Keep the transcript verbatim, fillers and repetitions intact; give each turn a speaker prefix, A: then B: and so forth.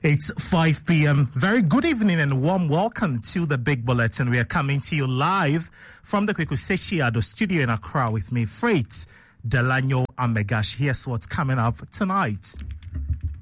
A: It's five p.m. Very good evening and warm welcome to the Big Bulletin. We are coming to you live from the Kweku Sechiado studio in Accra with me, Freight Delano Amegash. Here's what's coming up tonight.